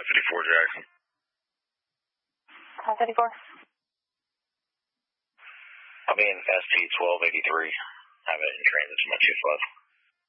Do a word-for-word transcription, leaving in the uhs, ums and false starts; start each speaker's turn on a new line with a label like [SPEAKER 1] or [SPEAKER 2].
[SPEAKER 1] Flight fifty-four, Jackson.
[SPEAKER 2] Flight fifty-four.
[SPEAKER 1] I'll be in S P twelve eighty-three. Have it in transit to my chief left.